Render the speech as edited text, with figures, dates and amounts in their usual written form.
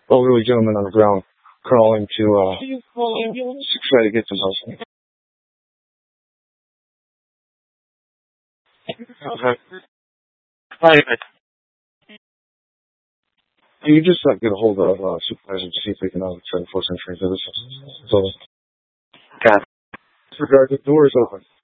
elderly gentleman on the ground crawling to try to get some help. Okay. Hi. Can you just get a hold of supervisor to see if they can try to force entry into this? So, God. Disregard, the door is open.